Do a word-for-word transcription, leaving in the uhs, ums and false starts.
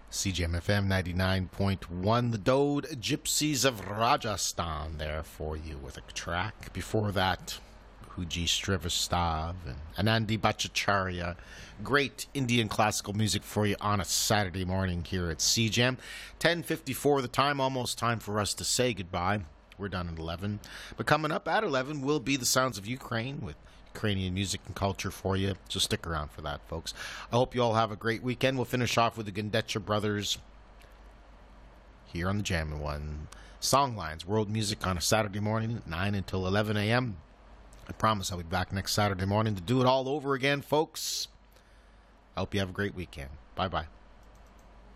C G M F M ninety-nine point one, the Dode Gypsies of Rajasthan there for you with a track. Before that, Huji Srivastav and Anandi Bhattacharya. Great Indian classical music for you on a Saturday morning here at C G M. ten fifty-four the time, almost time for us to say goodbye. We're done at eleven. But coming up at eleven will be the sounds of Ukraine with Ukrainian music and culture for you. So stick around for that, folks. I hope you all have a great weekend. We'll finish off with the Gendecha Brothers here on the Jammin' One. Songlines, world music on a Saturday morning, nine until eleven a.m. I promise I'll be back next Saturday morning to do it all over again, folks. I hope you have a great weekend. Bye-bye.